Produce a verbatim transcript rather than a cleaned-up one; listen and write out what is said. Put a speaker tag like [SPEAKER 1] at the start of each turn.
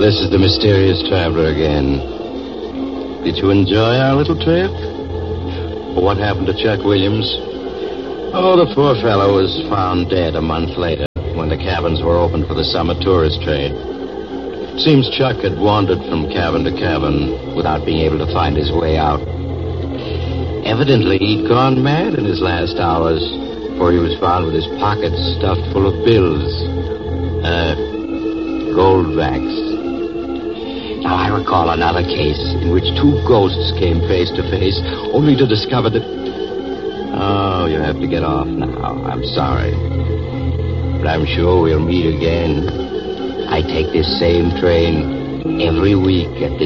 [SPEAKER 1] This is the mysterious traveler again. Did you enjoy our little trip? What happened to Chuck Williams? Oh, the poor fellow was found dead a month later when the cabins were opened for the summer tourist trade. Seems Chuck had wandered from cabin to cabin without being able to find his way out. Evidently, he'd gone mad in his last hours, for he was found with his pockets stuffed full of bills. Uh, gold backs. Now, I recall another case in which two ghosts came face to face, only to discover that... Oh, you have to get off now. I'm sorry. But I'm sure we'll meet again. I take this same train every week at this